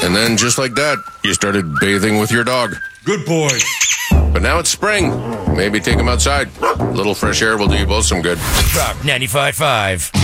And then, just like that, you started bathing with your dog. Good boy. But now it's spring. Maybe take him outside. A little fresh air will do you both some good. Rock 95.5.